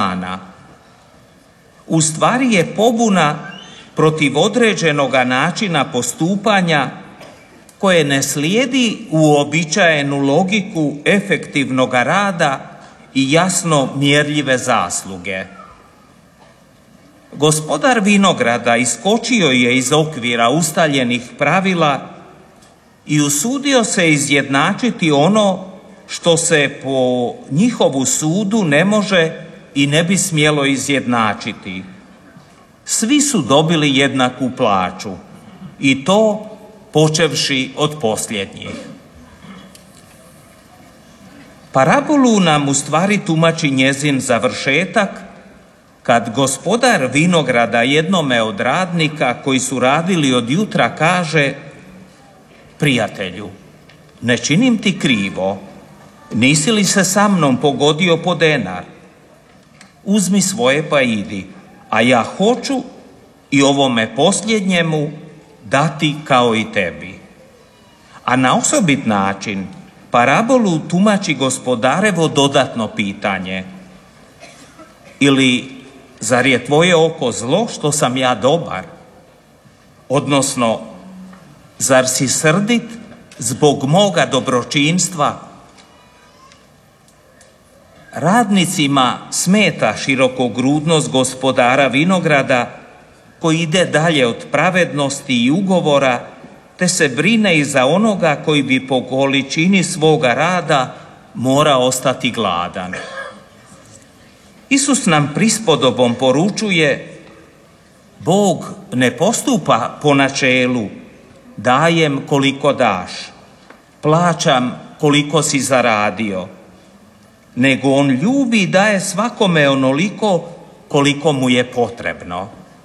dana. U stvari je pobuna protiv određenoga načina postupanja koje ne slijedi uobičajenu logiku efektivnog rada i jasno mjerljive zasluge. Gospodar vinograda iskočio je iz okvira ustaljenih pravila i usudio se izjednačiti ono što se po njihovu sudu ne može i ne bi smjelo izjednačiti. Svi su dobili jednaku plaću i to počevši od posljednjih. Parabolu nam u stvari tumači njezin završetak kad gospodar vinograda jednome od radnika koji su radili od jutra kaže: prijatelju, ne činim ti krivo, nisi li se sa mnom pogodio po denar? Uzmi svoje pa idi, a ja hoću i ovome posljednjemu dati kao i tebi. A na osobit način parabolu tumači gospodarevo dodatno pitanje: ili zar je tvoje oko zlo što sam ja dobar? Odnosno, zar si srdit zbog moga dobročinstva? Radnicima smeta širokogrudnost gospodara vinograda koji ide dalje od pravednosti i ugovora, te se brine i za onoga koji bi po količini svoga rada morao ostati gladan. Isus nam prispodobom poručuje: Bog ne postupa po načelu dajem koliko daš, plaćam koliko si zaradio, nego on ljubi i daje svakome onoliko koliko mu je potrebno.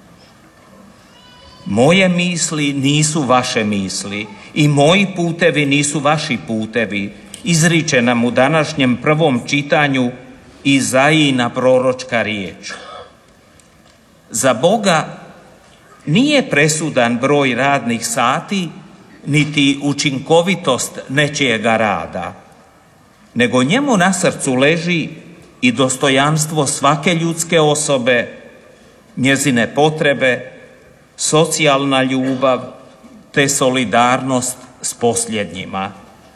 Moje misli nisu vaše misli i moji putevi nisu vaši putevi, izriče nam u današnjem prvom čitanju Izaijina proročka riječ. Za Boga nije presudan broj radnih sati niti učinkovitost nečijega rada, nego njemu na srcu leži i dostojanstvo svake ljudske osobe, njezine potrebe, socijalna ljubav te solidarnost s posljednjima.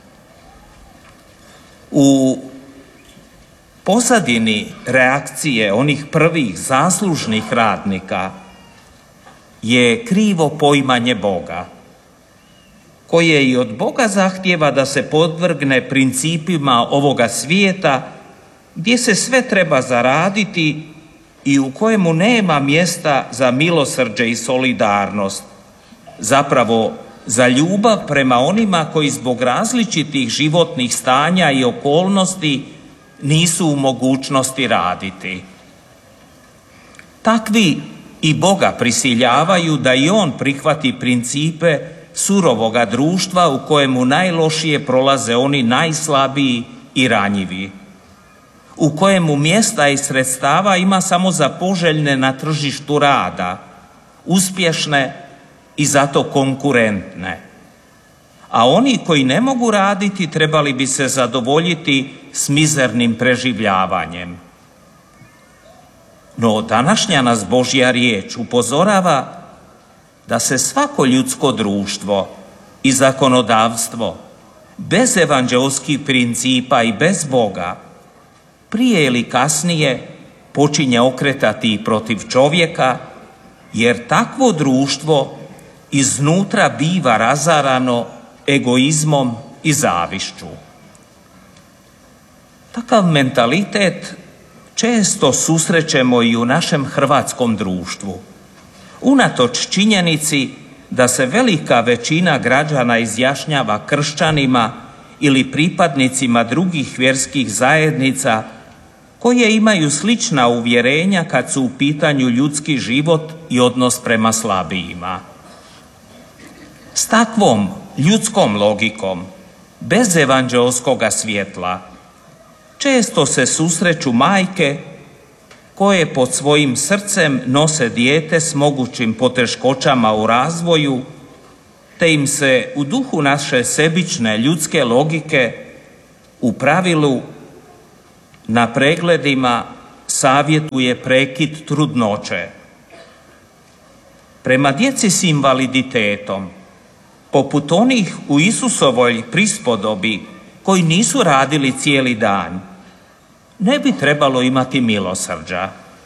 U pozadini reakcije onih prvih zaslužnih radnika je krivo poimanje Boga, koje i od Boga zahtijeva da se podvrgne principima ovoga svijeta gdje se sve treba zaraditi i u kojemu nema mjesta za milosrđe i solidarnost, zapravo za ljubav prema onima koji zbog različitih životnih stanja i okolnosti nisu u mogućnosti raditi. Takvi i Boga prisiljavaju da i on prihvati principe surovoga društva u kojemu najlošije prolaze oni najslabiji i ranjivi, u kojemu mjesta i sredstava ima samo za poželjne na tržištu rada, uspješne i zato konkurentne. A oni koji ne mogu raditi trebali bi se zadovoljiti s mizernim preživljavanjem. No današnja nas Božja riječ upozorava da se svako ljudsko društvo i zakonodavstvo bez evanđelskih principa i bez Boga prije ili kasnije počinje okretati i protiv čovjeka, jer takvo društvo iznutra biva razarano egoizmom i zavišću. Takav mentalitet često susrećemo i u našem hrvatskom društvu. Unatoč činjenici da se velika većina građana izjašnjava kršćanima ili pripadnicima drugih vjerskih zajednica koje imaju slična uvjerenja kad su u pitanju ljudski život i odnos prema slabijima. S takvom ljudskom logikom, bez evanđelskoga svjetla, često se susreću majke koje pod svojim srcem nose dijete s mogućim poteškoćama u razvoju, te im se u duhu naše sebične ljudske logike u pravilu na pregledima savjetuje prekid trudnoće. Prema djeci s invaliditetom, poput onih u Isusovoj prispodobi koji nisu radili cijeli dan, ne bi trebalo imati milosrđa.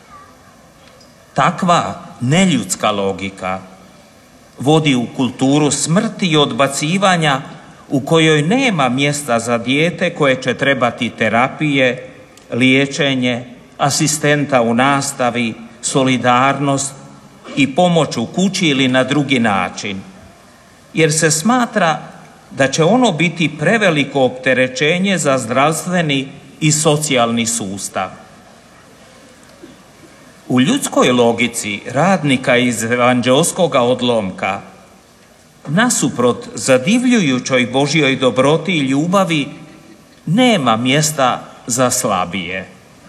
Takva neljudska logika vodi u kulturu smrti i odbacivanja u kojoj nema mjesta za dijete koje će trebati terapije, liječenje, asistenta u nastavi, solidarnost i pomoć u kući ili na drugi način, jer se smatra da će ono biti preveliko opterećenje za zdravstveni i socijalni sustav. U ljudskoj logici radnika iz evanđeoskoga odlomka, nasuprot zadivljujućoj Božjoj dobroti i ljubavi, nema mjesta za slabije.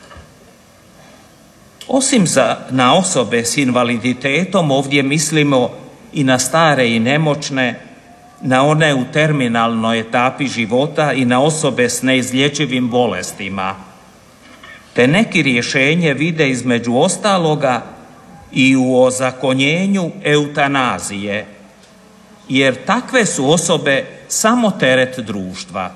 Osim na osobe s invaliditetom, ovdje mislimo i na stare i nemoćne, na one u terminalnoj etapi života i na osobe s neizlječivim bolestima. Te neki rješenje vide između ostaloga i u ozakonjenju eutanazije, jer takve su osobe samo teret društva.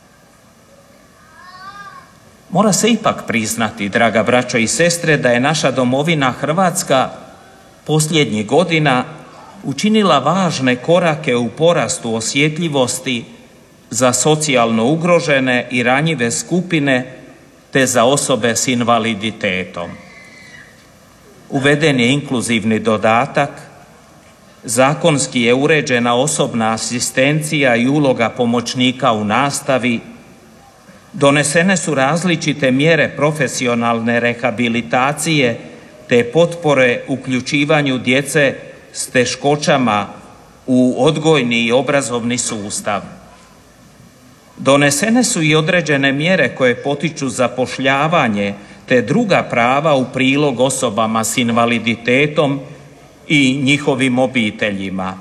Mora se ipak priznati, draga braćo i sestre, da je naša domovina Hrvatska posljednjih godina učinila važne korake u porastu osjetljivosti za socijalno ugrožene i ranjive skupine te za osobe s invaliditetom. Uveden je inkluzivni dodatak, zakonski je uređena osobna asistencija i uloga pomoćnika u nastavi, donesene su različite mjere profesionalne rehabilitacije te potpore uključivanju djece s teškoćama u odgojni i obrazovni sustav. Donesene su i određene mjere koje potiču zapošljavanje te druga prava u prilog osobama s invaliditetom i njihovim obiteljima.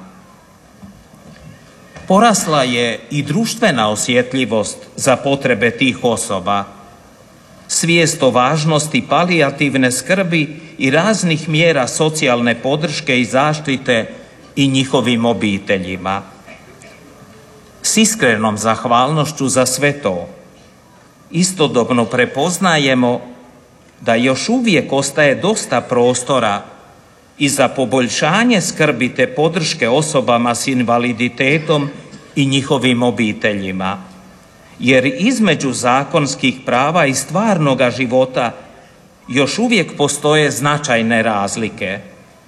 Porasla je i društvena osjetljivost za potrebe tih osoba, svijest o važnosti palijativne skrbi i raznih mjera socijalne podrške i zaštite i njihovim obiteljima. S iskrenom zahvalnošću za sve to istodobno prepoznajemo da još uvijek ostaje dosta prostora i za poboljšanje skrbi te podrške osobama s invaliditetom i njihovim obiteljima, jer između zakonskih prava i stvarnoga života još uvijek postoje značajne razlike.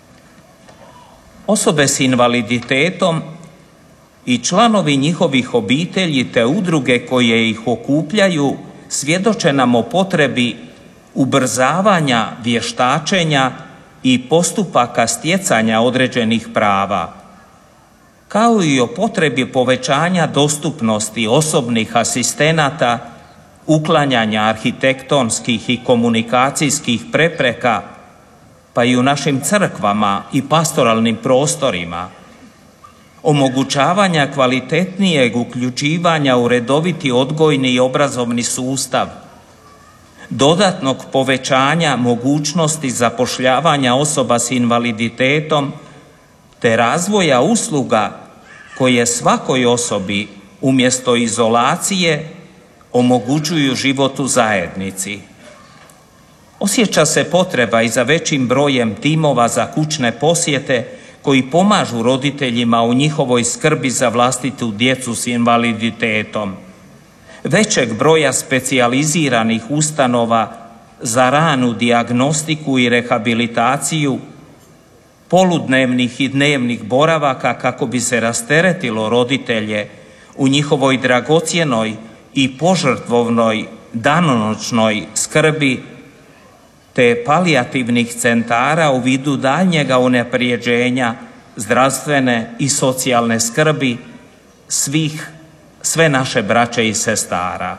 Osobe s invaliditetom i članovi njihovih obitelji te udruge koje ih okupljaju svjedoče nam o potrebi ubrzavanja vještačenja i postupaka stjecanja određenih prava, kao i o potrebi povećanja dostupnosti osobnih asistenata, uklanjanja arhitektonskih i komunikacijskih prepreka, pa i u našim crkvama i pastoralnim prostorima, omogućavanja kvalitetnijeg uključivanja u redoviti odgojni i obrazovni sustav, dodatnog povećanja mogućnosti zapošljavanja osoba s invaliditetom te razvoja usluga koje svakoj osobi umjesto izolacije omogućuju život u zajednici. Osjeća se potreba i za većim brojem timova za kućne posjete koji pomažu roditeljima u njihovoj skrbi za vlastitu djecu s invaliditetom, većeg broja specijaliziranih ustanova za ranu dijagnostiku i rehabilitaciju, poludnevnih i dnevnih boravaka kako bi se rasteretilo roditelje u njihovoj dragocjenoj i požrtvovnoj danonoćnoj skrbi, te palijativnih centara u vidu daljnjega unapređenja zdravstvene i socijalne skrbi sve naše braće i sestara.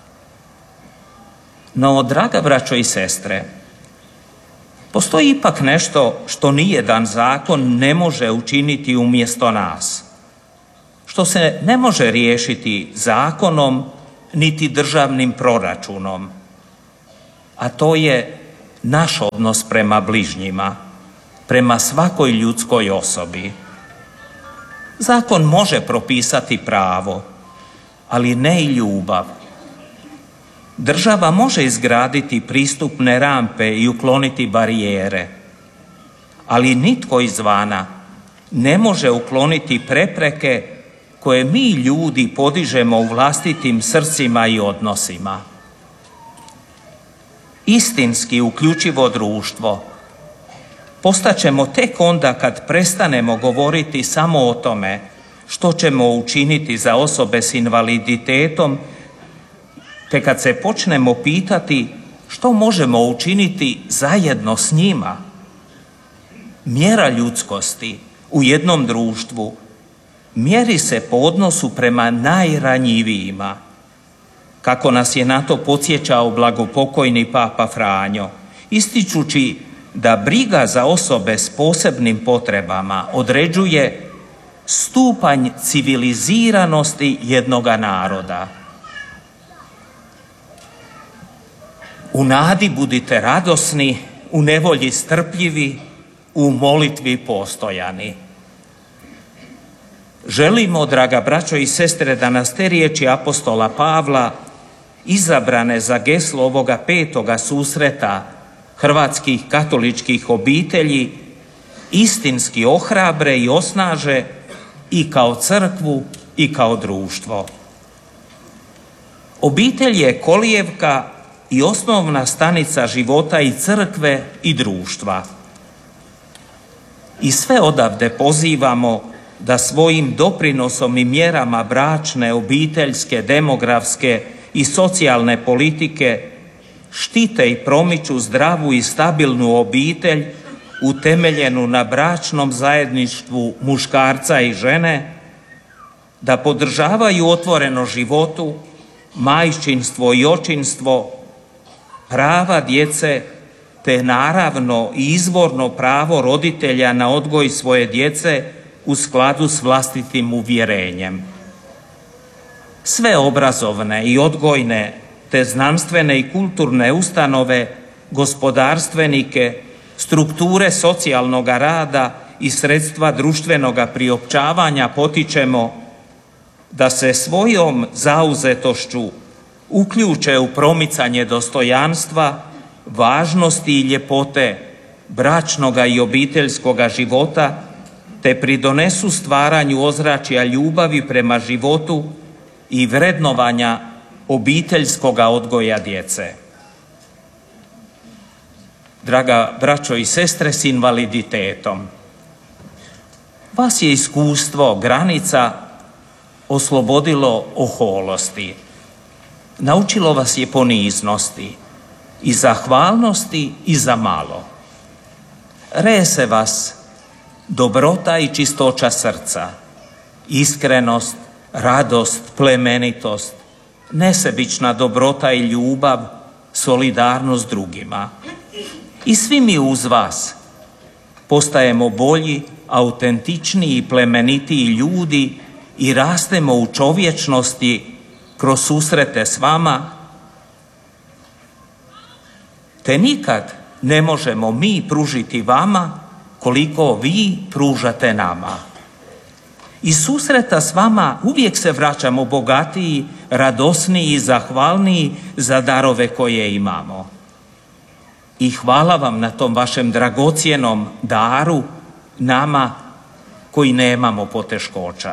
No, draga braćo i sestre, postoji ipak nešto što nijedan zakon ne može učiniti umjesto nas, što se ne može riješiti zakonom niti državnim proračunom, a to je naš odnos prema bližnjima, prema svakoj ljudskoj osobi. Zakon može propisati pravo, ali ne i ljubav. Država može izgraditi pristupne rampe i ukloniti barijere, ali nitko izvana ne može ukloniti prepreke koje mi ljudi podižemo u vlastitim srcima i odnosima. Istinski uključivo društvo postaćemo tek onda kad prestanemo govoriti samo o tome što ćemo učiniti za osobe s invaliditetom, te kad se počnemo pitati što možemo učiniti zajedno s njima. Mjera ljudskosti u jednom društvu mjeri se po odnosu prema najranjivijima, kako nas je na to podsjećao blagopokojni Papa Franjo, ističući da briga za osobe s posebnim potrebama određuje stupanj civiliziranosti jednoga naroda. U nadi budite radosni, u nevolji strpljivi, u molitvi postojani. Želimo, draga braćo i sestre, da nas te riječi apostola Pavla, izabrane za geslo ovoga 5. susreta hrvatskih katoličkih obitelji, istinski ohrabre i osnaže i kao crkvu i kao društvo. Obitelj je kolijevka i osnovna stanica života i crkve i društva. I sve odavde pozivamo da svojim doprinosom i mjerama bračne, obiteljske, demografske i socijalne politike štite i promiču zdravu i stabilnu obitelj utemeljenu na bračnom zajedništvu muškarca i žene, da podržavaju otvoreno životu, majčinstvo i očinstvo, prava djece, te naravno i izvorno pravo roditelja na odgoj svoje djece u skladu s vlastitim uvjerenjem. Sve obrazovne i odgojne te znanstvene i kulturne ustanove, gospodarstvenike, strukture socijalnog rada i sredstva društvenog priopćavanja potičemo da se svojom zauzetošću uključe u promicanje dostojanstva, važnosti i ljepote bračnoga i obiteljskoga života, te pridonesu stvaranju ozračja ljubavi prema životu i vrednovanja obiteljskoga odgoja djece. Draga braćo i sestre s invaliditetom, vas je iskustvo granica oslobodilo oholosti. Naučilo vas je poniznosti i zahvalnosti i za malo. Rese vas dobrota i čistoća srca, iskrenost, radost, plemenitost, nesebična dobrota i ljubav, solidarnost drugima. I svi mi uz vas postajemo bolji, autentičniji i plemenitiji ljudi i rastemo u čovječnosti kroz susrete s vama, te nikad ne možemo mi pružiti vama koliko vi pružate nama. Iz susreta s vama uvijek se vraćamo bogatiji, radosniji i zahvalniji za darove koje imamo. I hvala vam na tom vašem dragocjenom daru nama koji nemamo poteškoća.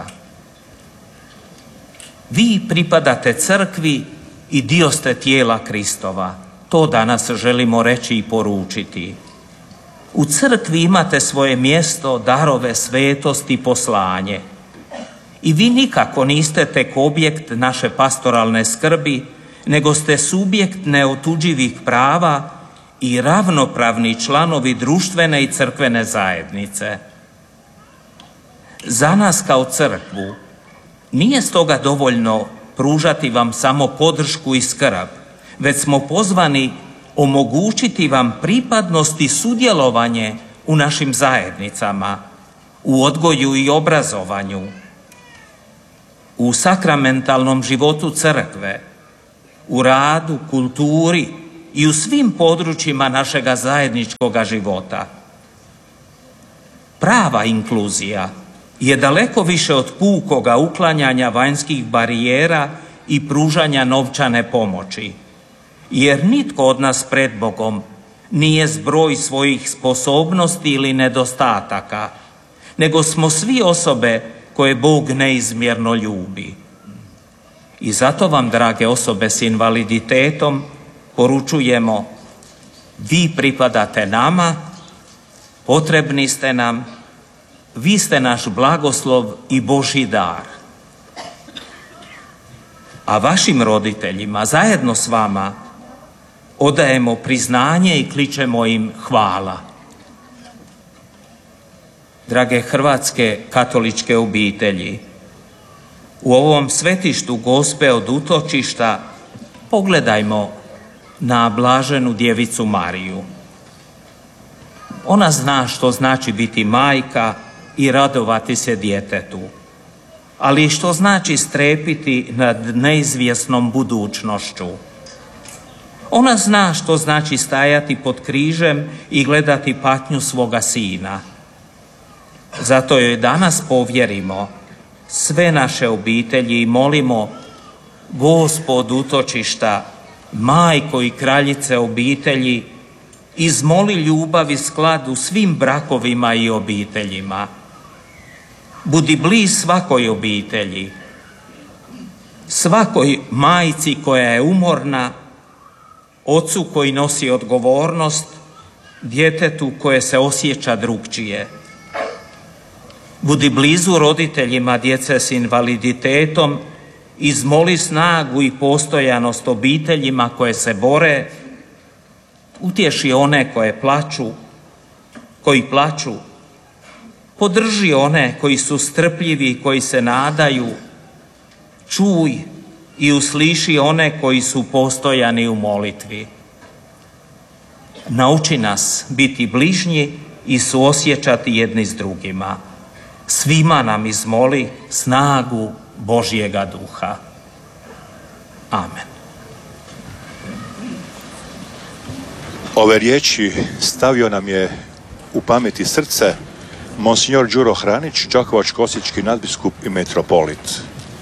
Vi pripadate crkvi i dio ste tijela Kristova. To danas želimo reći i poručiti. U crkvi imate svoje mjesto, darove, svetost i poslanje. I vi nikako niste tek objekt naše pastoralne skrbi, nego ste subjekt neotuđivih prava i ravnopravni članovi društvene i crkvene zajednice. Za nas kao crkvu nije stoga dovoljno pružati vam samo podršku i skrb, već smo pozvani omogućiti vam pripadnost i sudjelovanje u našim zajednicama, u odgoju i obrazovanju, u sakramentalnom životu crkve, u radu, kulturi i u svim područjima našega zajedničkoga života. Prava inkluzija je daleko više od pukoga uklanjanja vanjskih barijera i pružanja novčane pomoći, jer nitko od nas pred Bogom nije zbroj svojih sposobnosti ili nedostataka, nego smo svi osobe koje Bog neizmjerno ljubi. I zato vam, drage osobe s invaliditetom, poručujemo: vi pripadate nama, potrebni ste nam, vi ste naš blagoslov i Božji dar. A vašim roditeljima zajedno s vama odajemo priznanje i kličemo im hvala. Drage hrvatske katoličke obitelji, u ovom svetištu Gospe od utočišta pogledajmo na blaženu djevicu Mariju. Ona zna što znači biti majka i radovati se djetetu, ali što znači strepiti nad neizvjesnom budućnošću. Ona zna što znači stajati pod križem i gledati patnju svoga sina. Zato joj danas povjerimo sve naše obitelji i molimo: Gospod utočišta, majko i kraljice obitelji, izmoli ljubav i sklad u svim brakovima i obiteljima. Budi bliz svakoj obitelji, svakoj majci koja je umorna, ocu koji nosi odgovornost, djetetu koje se osjeća drukčije. Budi blizu roditeljima djece s invaliditetom, izmoli snagu i postojanost obiteljima koje se bore, utješi one koji plaču, podrži one koji su strpljivi i koji se nadaju, čuj i usliši one koji su postojani u molitvi. Nauči nas biti bližnji i suosjećati jedni s drugima. Svima nam izmoli snagu Božjega duha. Amen. Ove riječi stavio nam je u pamet i srce monsignor Đuro Hranić, Đakovačko-osječki nadbiskup i metropolit.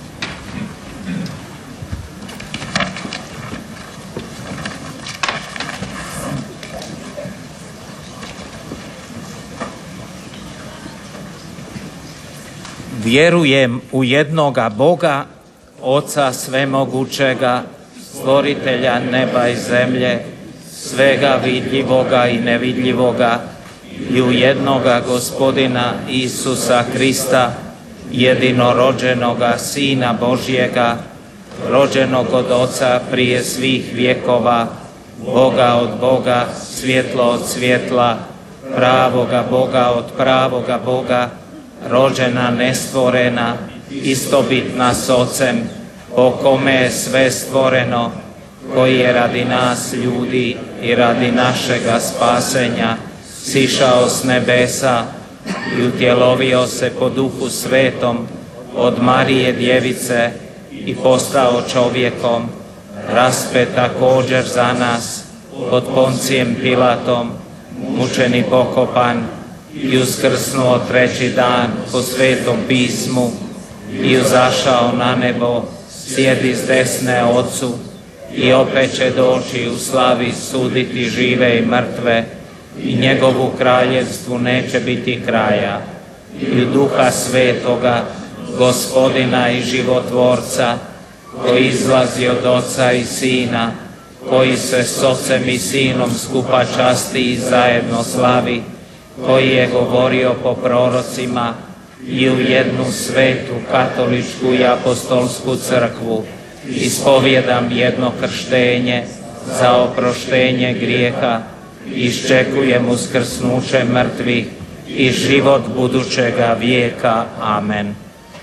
Vjerujem u jednoga Boga, Oca svemogućega, stvoritelja neba i zemlje, svega vidljivoga i nevidljivoga, i u jednoga Gospodina Isusa Krista, jedinorođenoga Sina Božjega, rođenog od Oca prije svih vjekova, Boga od Boga, svjetlo od svjetla, pravoga Boga od pravoga Boga, rođena nestvorena, istobitna s Ocem, po kome je sve stvoreno, koji je radi nas ljudi i radi našega spasenja sišao s nebesa i utjelovio se po Duhu Svetom od Marije Djevice i postao čovjekom, raspet također za nas pod Poncijem Pilatom, mučen i pokopan i uskrsnuo treći dan po Svetom pismu i uzašao na nebo, sjedi s desne Ocu i opet će doći u slavi suditi žive i mrtve, i njegovu kraljevstvu neće biti kraja. I u Duha Svetoga, Gospodina i životvorca, koji izlazi od Oca i Sina, koji se s Ocem i Sinom skupa časti i zajedno slavi, koji je govorio po prorocima, i u jednu svetu katoličku i apostolsku crkvu ispovjedam jedno krštenje za oproštenje grijeha, iščekujem uskrsnuće mrtvih i život budućega vijeka. Amen.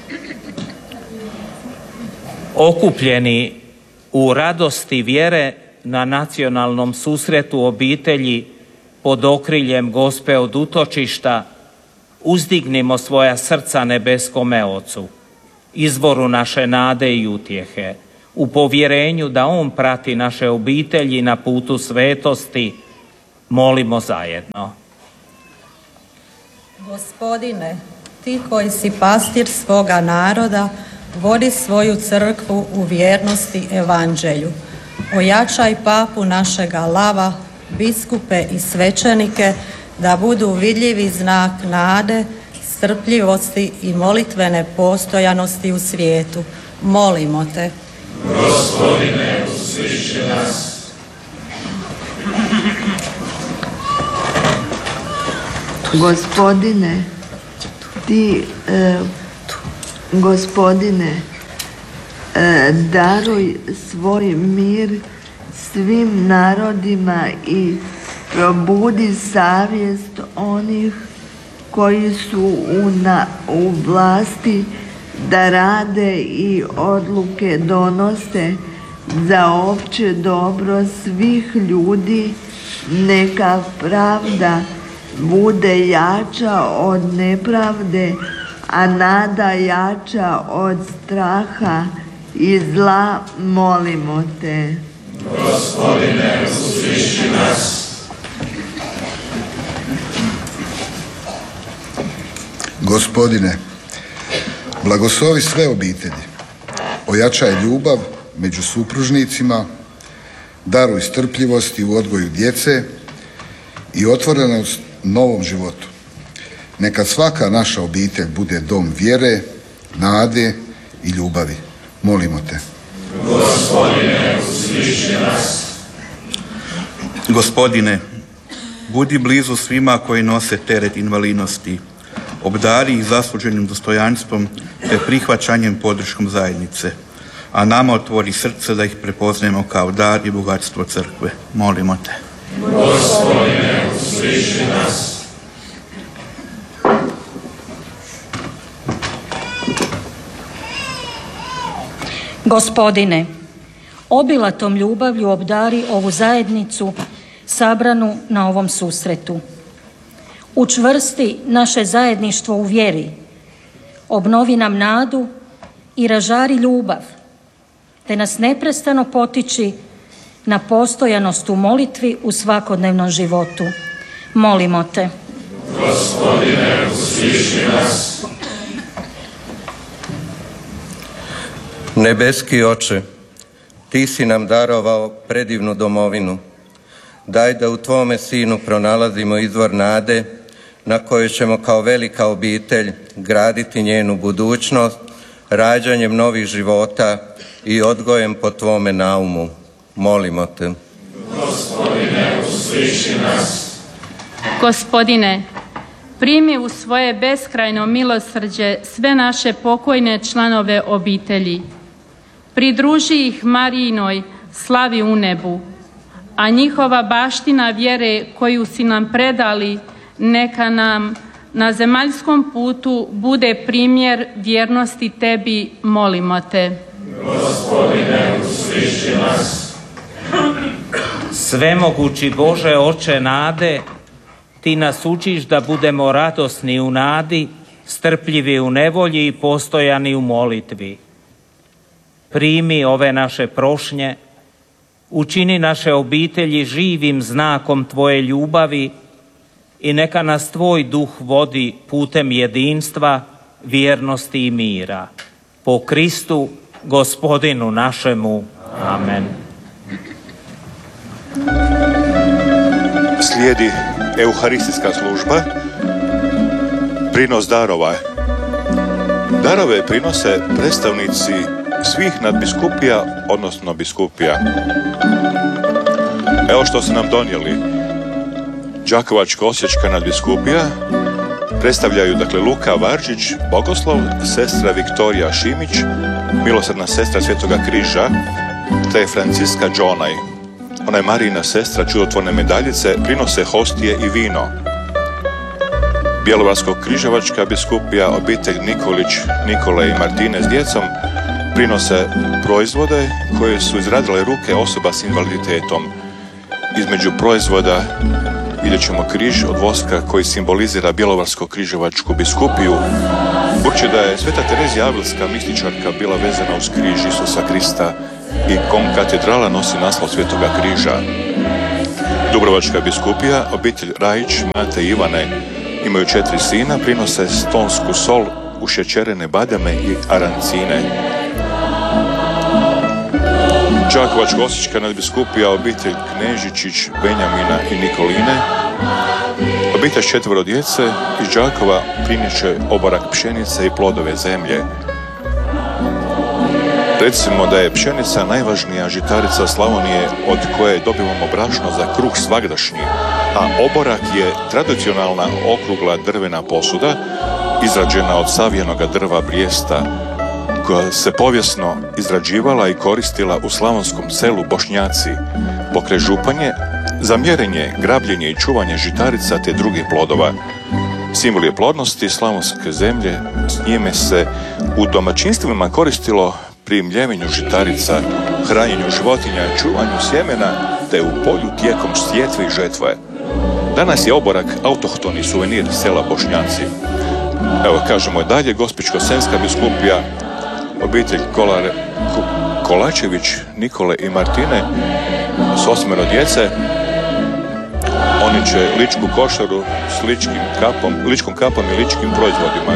Okupljeni u radosti vjere na nacionalnom susretu obitelji pod okriljem Gospe od utočišta, uzdignimo svoja srca nebeskome Ocu, izvoru naše nade i utjehe, u povjerenju da On prati naše obitelji na putu svetosti, molimo zajedno. Gospodine, ti koji si pastir svoga naroda, vodi svoju crkvu u vjernosti evanđelju. Ojačaj papu našega Lava, biskupe i svećenike, da budu vidljivi znak nade, strpljivosti i molitvene postojanosti u svijetu. Molimo te. Gospodine, usliši nas. Gospodine, Gospodine, daruj svoj mir svim narodima i probudi savjest onih koji su u vlasti da rade i odluke donose za opće dobro svih ljudi. Neka pravda bude jača od nepravde, a nada jača od straha i zla. Molimo te. Gospodine, usliši nas. Gospodine, blagoslovi sve obitelji, ojačaj ljubav među supružnicima, daruj strpljivosti u odgoju djece i otvorenost novom životu. Neka svaka naša obitelj bude dom vjere, nade i ljubavi. Molimo te. Gospodine, usliši nas. Gospodine, budi blizu svima koji nose teret invalidnosti. Obdari ih zasluženim dostojanstvom te prihvaćanjem podrškom zajednice, a nama otvori srce da ih prepoznajemo kao dar i bogatstvo crkve. Molimo te. Gospodine, usliši nas. Gospodine, obilatom ljubavlju obdari ovu zajednicu sabranu na ovom susretu. Učvrsti naše zajedništvo u vjeri, obnovi nam nadu i ražari ljubav, te nas neprestano potiči na postojanost u molitvi u svakodnevnom životu. Molimo te. Gospodine, usliši nas. Nebeski Oče, ti si nam darovao predivnu domovinu. Daj da u tvome Sinu pronalazimo izvor nade na kojoj ćemo kao velika obitelj graditi njenu budućnost, rađanjem novih života i odgojem po tvome naumu. Molimo te. Gospodine, usliši nas. Gospodine, primi u svoje beskrajno milosrđe sve naše pokojne članove obitelji. Pridruži ih Marijinoj slavi u nebu, a njihova baština vjere koju si nam predali neka nam na zemaljskom putu bude primjer vjernosti tebi. Molimo te. Gospodine, usliši nas. Svemogući Bože, Oče nade, ti nas učiš da budemo radosni u nadi, strpljivi u nevolji i postojani u molitvi. Primi ove naše prošnje, učini naše obitelji živim znakom tvoje ljubavi i neka nas tvoj duh vodi putem jedinstva, vjernosti i mira. Po Kristu, Gospodinu našemu. Amen. Slijedi euharistijska služba, prinos darova. Darove prinose predstavnici svih nadbiskupija, odnosno biskupija. Evo što su nam donijeli. Đakovačko-osječka nadbiskupija predstavljaju dakle Luka Varžić, Bogoslov, sestra Viktorija Šimić, milosrdna sestra Svetoga križa, te Franciska Džonaj. Ona je Marijina sestra čudotvorne medaljice, prinose hostije i vino. Bjelovarsko-križevačka biskupija, obitelj Nikolić, Nikole i Martine s djecom, prinose proizvode koje su izradile ruke osoba s invaliditetom. Između proizvoda vidjet ćemo križ od voska koji simbolizira Bjelovarsko-križevačku biskupiju, budući da je Sveta Terezija Avilska mističarka bila vezana uz križ Isusa Krista i konkatedrala nosi naslov Svetoga križa. Dubrovačka biskupija, obitelj Rajić, Mate i Ivane imaju 4 sina, prinose stonsku sol, ušećerene bademe i arancine. Đakovačko-osječka nadbiskupija, obitelj Knežičić, Benjamina i Nikoline, obitelj 4 djece iz Đakova prinijeće oborak pšenice i plodove zemlje. Recimo da je pšenica najvažnija žitarica Slavonije od koje dobivamo brašno za kruh svagdašnji, a oborak je tradicionalna okrugla drvena posuda izrađena od savijenoga drva brijesta, koja se povijesno izrađivala i koristila u slavonskom selu Bošnjaci pokraj Županje za mjerenje, grabljenje i čuvanje žitarica te drugih plodova. Simbol je plodnosti slavonske zemlje, s njime se u domaćinstvima koristilo pri mljevenju žitarica, hranjenju životinja, čuvanju sjemena te u polju tijekom sjetve i žetve. Danas je oborak autohtoni suvenir sela Bošnjaci. Evo, kažemo i dalje, Gospićko-senjska biskupija, obitelj Kolačević, Nikole i Martine s 8 djece. Oni će ličku košaru s ličkom kapom i ličkim proizvodima